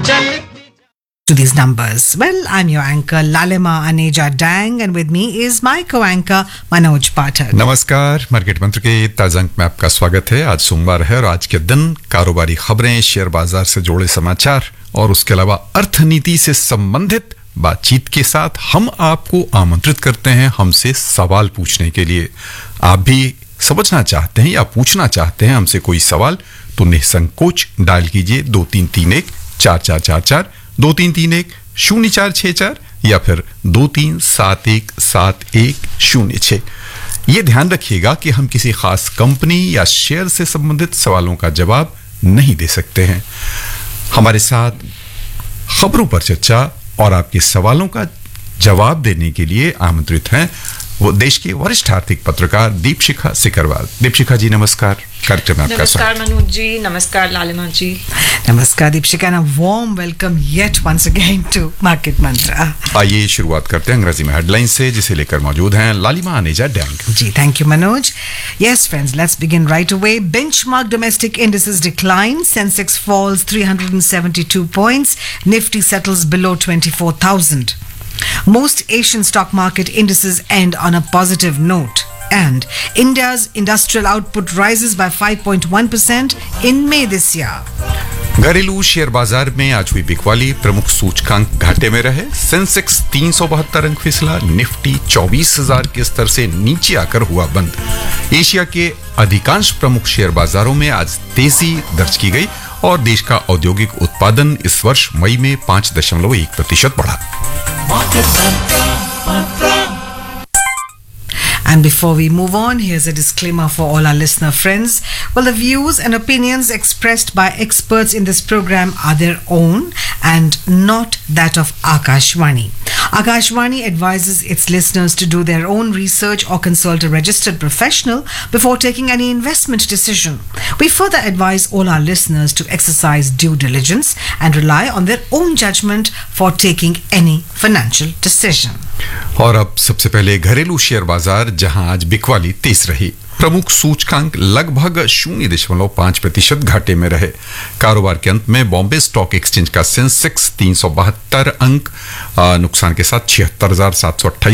To these numbers. Well, I'm your anchor Lalima Aneja Dang, and with me is my co-anchor Manoj Pathak. नमस्कार, market मंत्र के ताजा अंक में आपका स्वागत है। आज सोमवार है और आज के दिन कारोबारी खबरें, शेयर बाजार से जुड़े समाचार और उसके अलावा अर्थनीति से संबंधित बातचीत के साथ हम आपको आमंत्रित करते हैं हमसे सवाल पूछने के लिए। आप भी समझना चाहते हैं या पूछना चाहते हैं हमसे कोई सवाल तो निसंकोच डायल कीजिए 2331-4444, 2331-0464 या फिर 2371-7106। ये ध्यान रखिएगा कि हम किसी खास कंपनी या शेयर से संबंधित सवालों का जवाब नहीं दे सकते हैं। हमारे साथ खबरों पर चर्चा और आपके सवालों का जवाब देने के लिए आमंत्रित हैं वो देश के वरिष्ठ आर्थिक पत्रकार दीपशिखा सिकरवाल। दीपशिखा जी नमस्कार, कार्यक्रम में आपका स्वागत। नमस्कार मनोज जी, नमस्कार लालिमा जी। Namaskar Deepshika, and a warm welcome yet once again to Market Mantra. आइए शुरुआत करते हैं अंग्रेजी में हेडलाइंस से, जिसे लेकर मौजूद हैं लालिमा Aneja dang. Ji, thank you Manoj. Yes friends, let's begin right away. Benchmark domestic indices decline. Sensex falls 372 points. Nifty settles below 24,000. Most Asian stock market indices end on a positive note. And India's industrial output rises by 5.1% in May this year. घरेलू share बाजार में आज हुई बिकवाली, प्रमुख सूचकांक घाटे में रहे। सेंसेक्स 372 अंक फिसला, निफ्टी 24,000 के स्तर से नीचे आकर हुआ बंद। एशिया के अधिकांश प्रमुख शेयर बाजारों में आज तेजी दर्ज की गई और देश का औद्योगिक उत्पादन इस वर्ष मई में 5.1% बढ़ा। And before we move on, here's a disclaimer for all our listener friends. Well, the views and opinions expressed by experts in this program are their own and not that of Akashvani. Akashvani advises its listeners to do their own research or consult a registered professional before taking any investment decision. We further advise all our listeners to exercise due diligence and rely on their own judgment for taking any financial decision. और अब सबसे पहले घरेलू share बाजार, जहां आज बिकवाली तेज रही। प्रमुख सूचकांक लगभग 0.5% घाटे में रहे। कारोबार के अंत में बॉम्बे स्टॉक एक्सचेंज का सेंसेक्स 372 अंक नुकसान के साथ 76,728